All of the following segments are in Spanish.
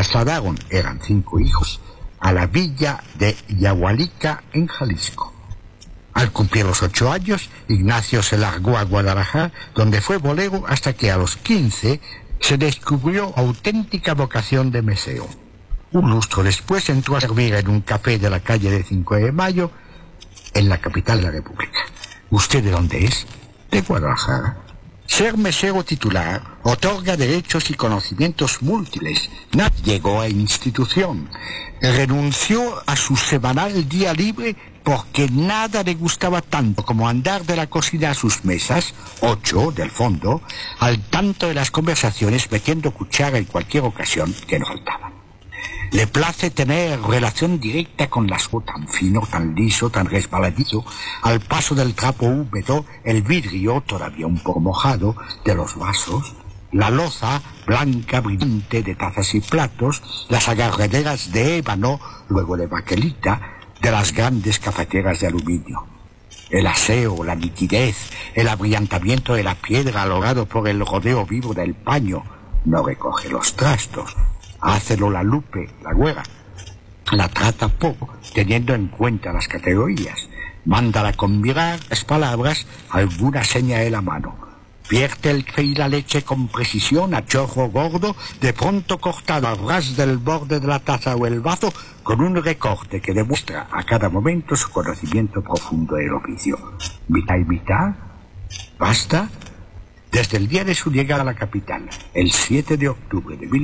trasladaron, eran 5 hijos, a la villa de Yahualica, en Jalisco. Al cumplir los 8 años, Ignacio se largó a Guadalajara, donde fue bolero hasta que a los 15 se descubrió auténtica vocación de mesero. Un lustro después entró a servir en un café de la calle de 5 de Mayo, en la capital de la República. ¿Usted de dónde es? De Guadalajara. Ser mesero titular otorga derechos y conocimientos múltiples. Nadie llegó a institución. Renunció a su semanal día libre porque nada le gustaba tanto como andar de la cocina a sus mesas, 8 del fondo, al tanto de las conversaciones, metiendo cuchara en cualquier ocasión que no faltaba. Le place tener relación directa con las tan fino, tan liso, tan resbaladizo, al paso del trapo húmedo, el vidrio todavía un poco mojado de los vasos, la loza blanca brillante de tazas y platos, las agarraderas de ébano, luego de baquelita, de las grandes cafeteras de aluminio. El aseo, la nitidez, el abrillantamiento de la piedra logrado por el rodeo vivo del paño. No recoge los trastos. Hácelo la Lupe, la güera. La trata poco, teniendo en cuenta las categorías. Mándala combinar las palabras, alguna seña de la mano. Vierte el café y la leche con precisión a chorro gordo, de pronto cortado a ras del borde de la taza o el vaso, con un recorte que demuestra a cada momento su conocimiento profundo del oficio. Mitad y mitad. ¿Basta? Desde el día de su llegada a la capital, el 7 de octubre de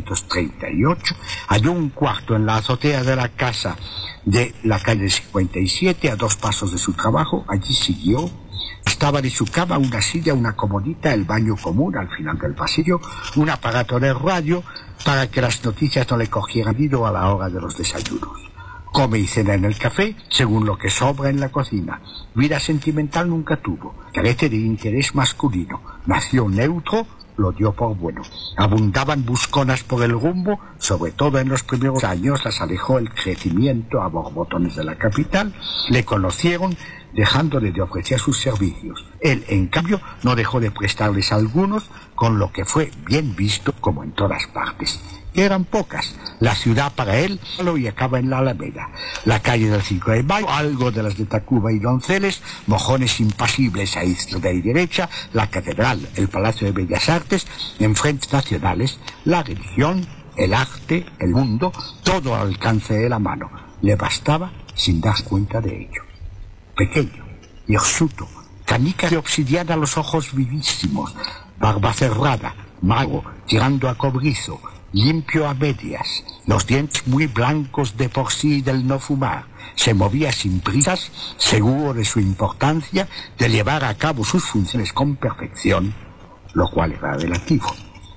1938, halló un cuarto en la azotea de la casa de la calle 57, a 2 pasos de su trabajo. Allí siguió. Estaba de su cama una silla, una comodita, el baño común al final del pasillo, un aparato de radio para que las noticias no le cogieran ido a la hora de los desayunos. Come y cena en el café, según lo que sobra en la cocina. Vida sentimental nunca tuvo. Carece de interés masculino. Nació neutro, lo dio por bueno. Abundaban busconas por el rumbo, sobre todo en los primeros años las alejó el crecimiento a borbotones de la capital. Le conocieron, dejándole de ofrecer sus servicios. Él, en cambio, no dejó de prestarles algunos, con lo que fue bien visto como en todas partes. Que eran pocas. La ciudad para él solo y acaba en la Alameda. La calle del 5 de Mayo, algo de las de Tacuba y Donceles, mojones impasibles a izquierda y derecha, la catedral, el Palacio de Bellas Artes, enfrentes nacionales, la religión, el arte, el mundo, todo al alcance de la mano. Le bastaba sin dar cuenta de ello. Pequeño, hirsuto, canicas de obsidiana a los ojos vivísimos, barba cerrada, mago, tirando a cobrizo, limpio a medias, los dientes muy blancos de por sí del no fumar. Se movía sin prisas, seguro de su importancia, de llevar a cabo sus funciones con perfección, lo cual era relativo.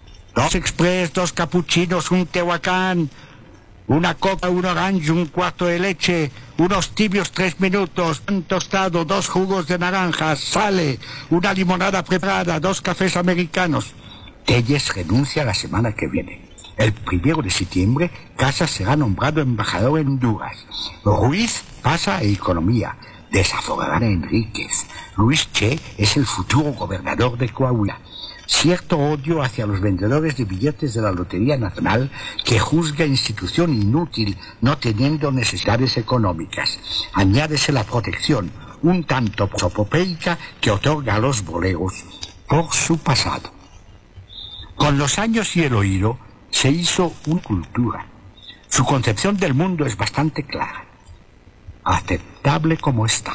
2 express, 2 capuchinos, un tehuacán, una coca, un orange, un cuarto de leche, unos tibios 3 minutos, un tostado, 2 jugos de naranja, sale, una limonada preparada, 2 cafés americanos. Telles renuncia la semana que viene. El 1 de septiembre, Casas será nombrado embajador en Honduras. Ruiz pasa a Economía. Desaforarán a Enríquez. Luis Che es el futuro gobernador de Coahuila. Cierto odio hacia los vendedores de billetes de la Lotería Nacional, que juzga institución inútil, no teniendo necesidades económicas. Añádese la protección, un tanto prosopopeica, que otorga a los boleros por su pasado. Con los años y el oído, se hizo una cultura. Su concepción del mundo es bastante clara. Aceptable como está.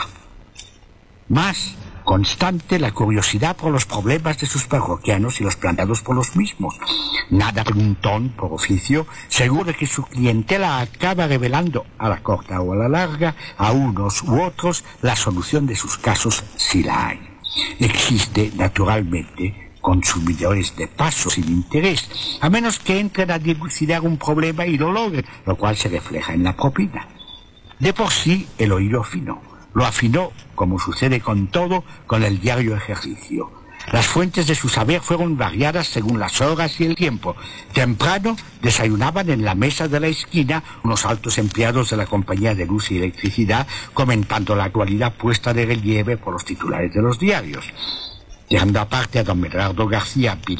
Más constante la curiosidad por los problemas de sus parroquianos y los planteados por los mismos. Nada preguntón por oficio, seguro de que su clientela acaba revelando a la corta o a la larga, a unos u otros, la solución de sus casos si la hay. Existe, naturalmente, consumidores de paso sin interés, a menos que entren a dilucidar un problema y lo logren, lo cual se refleja en la propina. De por sí, el oído afinó. Lo afinó, como sucede con todo, con el diario ejercicio. Las fuentes de su saber fueron variadas según las horas y el tiempo. Temprano desayunaban en la mesa de la esquina unos altos empleados de la Compañía de Luz y Electricidad, comentando la actualidad puesta de relieve por los titulares de los diarios. Dejando aparte a don Medardo García